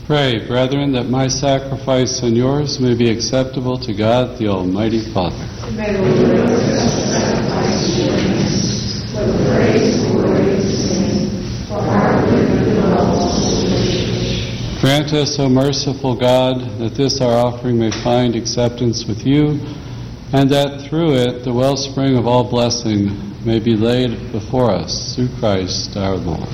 Pray, brethren, that my sacrifice and yours may be acceptable to God, the Almighty Father. May the Lord accept the sacrifice and yours for the praise and glory of His name, for our good and the all. Grant us, O merciful God, that this our offering may find acceptance with you, and that through it the wellspring of all blessing may be laid before us, through Christ our Lord.